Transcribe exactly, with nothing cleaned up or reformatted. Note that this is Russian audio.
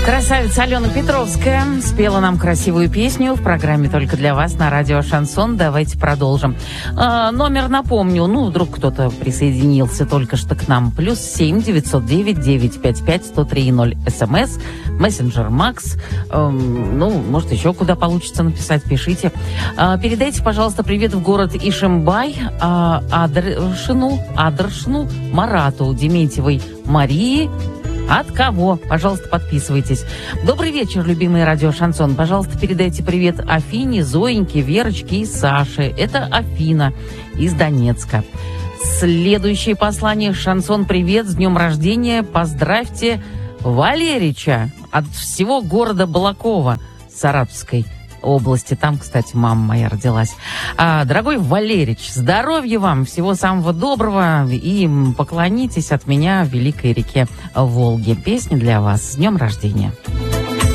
Красавица Алена Петровская спела нам красивую песню в программе «Только для вас» на радио «Шансон». Давайте продолжим. Э, номер напомню, ну, вдруг кто-то присоединился только что к нам. Плюс семь девятьсот девять девятьсот пятьдесят пять сто три ноль. СМС, мессенджер Макс. Э, ну, может, еще куда получится написать, пишите. Э, передайте, пожалуйста, привет в город Ишимбай, э, Адршину, Адршну, Марату, Дементьевой Марии. От кого? Пожалуйста, подписывайтесь. Добрый вечер, любимый радио «Шансон». Пожалуйста, передайте привет Афине, Зоеньке, Верочке и Саше. Это Афина из Донецка. Следующее послание. «Шансон, привет, с днем рождения. Поздравьте Валерича от всего города Балакова, Саратовской области. Там, кстати, мама моя родилась. А, дорогой Валерич, здоровья вам, всего самого доброго и поклонитесь от меня в великой реке Волге. Песня для вас. С днем рождения».